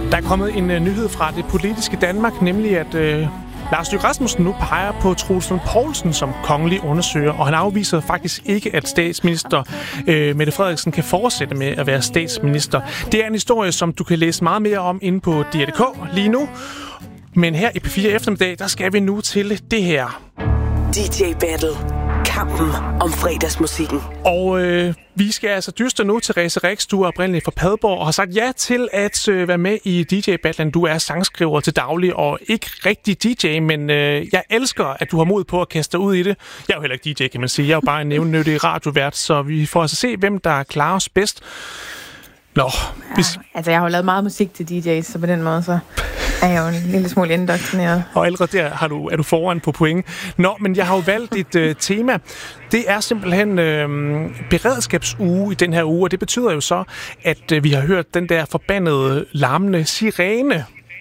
Der er kommet en nyhed fra det politiske Danmark, nemlig at Lars Løkke Rasmussen nu peger på Troels Lund Poulsen som kongelig undersøger, og han afviser faktisk ikke, at statsminister Mette Frederiksen kan fortsætte med at være statsminister. Det er en historie, som du kan læse meget mere om inde på DR.dk lige nu. Men her i P4 eftermiddag, der skal vi nu til det her. DJ Battle. Kampen om fredagsmusikken. Og vi skal altså dyste nu. Therese Rix, du er oprindeligt fra Padborg og har sagt ja til at være med i DJ Battlen. Du er sangskriver til daglig og ikke rigtig DJ, men jeg elsker, at du har mod på at kaste dig ud i det. Jeg er jo heller ikke DJ, kan man sige. Jeg er jo bare en nævnnyttig radiovært, så vi får altså se, hvem der klarer os bedst. Nå. Ja, altså, jeg har jo lavet meget musik til DJ's, så på den måde, så er jeg jo en lille smule indoktrineret. Og allerede der er du foran på point. Nå, men jeg har jo valgt et tema. Det er simpelthen beredskabsuge i den her uge, og det betyder jo så, at vi har hørt den der forbandede, larmende sirene.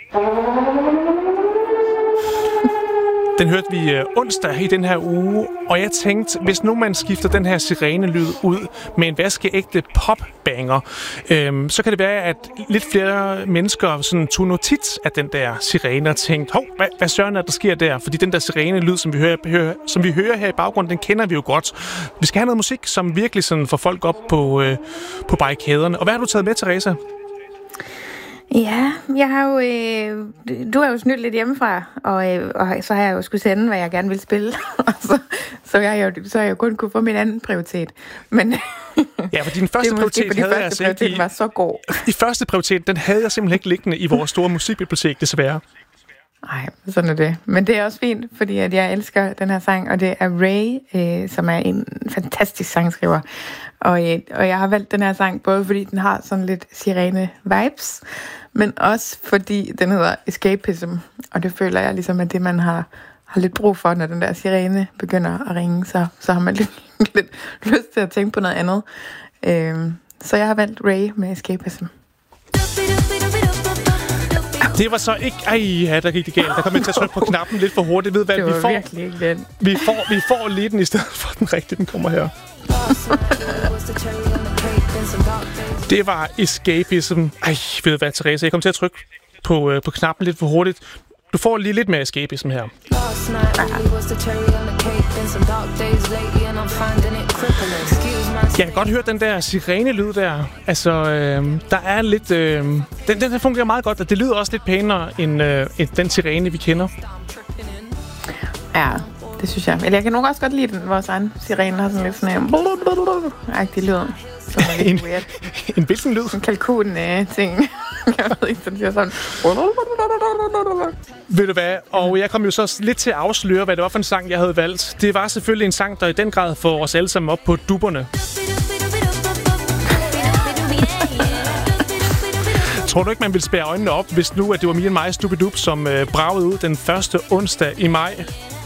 Den hørte vi onsdag i den her uge, og jeg tænkte, hvis nu man skifter den her sirenelyd ud med en vaskeægte popbanger, så kan det være, at lidt flere mennesker sådan tog notits af den der sirene og tænkte, hov, hvad søren er der sker der? Fordi den der sirenelyd, som vi hører her i baggrunden, den kender vi jo godt. Vi skal have noget musik, som virkelig sådan får folk op på barrikaderne. Og hvad har du taget med, Therese? Ja, jeg har jo... du har jo snydt lidt hjemmefra, og så har jeg jo skulle sende, hvad jeg gerne vil spille. så har jeg jo kun kunne få min anden prioritet. Men ja, for din første prioritet havde jeg altså ikke... Den var så god. I første prioritet, den havde jeg simpelthen ikke liggende i vores store musikbibliotek, desværre. Nej, sådan er det. Men det er også fint, fordi at jeg elsker den her sang, og det er Ray, som er en fantastisk sangskriver. Og jeg har valgt den her sang, både fordi den har sådan lidt sirene-vibes, men også fordi den hedder Escapism, og det føler jeg ligesom, at det man har lidt brug for, når den der sirene begynder at ringe, så har man lidt lyst til at tænke på noget andet. Så jeg har valgt Ray med Escapism. Det var så ikke... Ej, der gik det galt. Der kom jeg til at trykke på knappen lidt for hurtigt. Ved hvad, det var virkelig ikke den. Vi får lige den i stedet for den rigtige. Den kommer her. Det var Escapism. Ej, ved du hvad, Therese? Jeg kom til at trykke på knappen lidt for hurtigt. Du får lige lidt mere Escapism her. Jeg kan godt høre den der sirene-lyd der. Altså, der er lidt... Den fungerer meget godt, og det lyder også lidt pænere end den sirene, vi kender. Ja, det synes jeg. Eller jeg kan nok også godt lide den. Vores egen sirene har sådan lidt sådan en... agtig lyd. En hvilken lyd? En kalkun-ting. Jeg ved ikke, den siger sådan... Ved du hvad? Og jeg kom jo så lidt til at afsløre, hvad det var for en sang, jeg havde valgt. Det var selvfølgelig en sang, der i den grad får os alle sammen op på dupperne. Tror du ikke, man ville spærre øjnene op, hvis nu at det var Me and My Stupidup, som bragede ud den første onsdag i maj?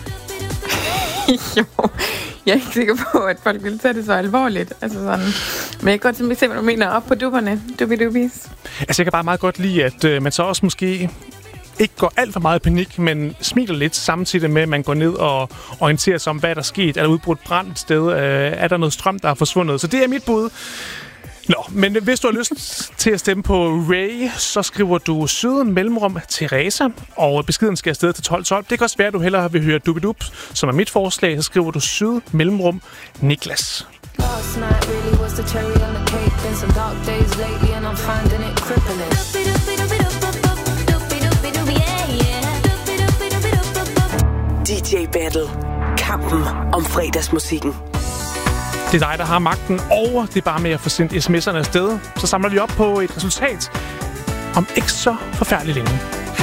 Jo, jeg er ikke sikker på, at folk ville tage det så alvorligt. Altså sådan. Men jeg kan godt simpelthen se, hvad du mener op på dupperne. Duppidupis. Altså, jeg kan bare meget godt lide, at man så også måske ikke går alt for meget i panik, men smiler lidt samtidig med, at man går ned og orienterer sig om, hvad der er sket. Er der udbrudt brand et sted? Er der noget strøm, der er forsvundet? Så det er mit bud. Nå, men hvis du har lyst til at stemme på Ray, så skriver du syd mellemrum Therese, og beskeden skal afsted til 12.12. Det kan også være, at du hellere vil høre Dubidup, som er mit forslag, så skriver du syd mellemrum Niklas. DJ Battle. Kampen om fredagsmusikken. Det er dig, der har magten, og det er bare med at få sendt sms'erne afsted. Så samler vi op på et resultat om ikke så forfærdeligt længe.